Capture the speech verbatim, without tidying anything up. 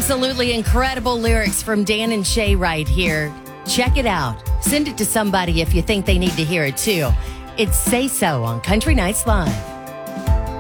Absolutely incredible lyrics from Dan and Shay right here. Check it out. Send it to somebody if you think they need to hear it too. It's Say So on Country Nights Live.